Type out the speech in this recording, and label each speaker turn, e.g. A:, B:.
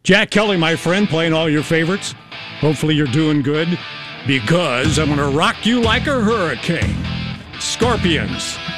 A: Jack Kelly, my friend, playing all your favorites. Hopefully you're doing good, because I'm going to rock you like a hurricane. Scorpions.